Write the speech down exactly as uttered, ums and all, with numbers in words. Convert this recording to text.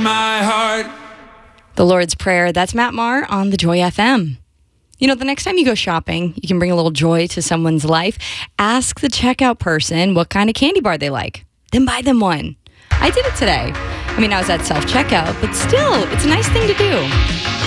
my heart. The Lord's Prayer. That's Matt Maher on the Joy F M. You know, the next time you go shopping, you can bring a little joy to someone's life. Ask the checkout person what kind of candy bar they like. Then buy them one. I did it today. I mean, I was at self-checkout, but still, it's a nice thing to do.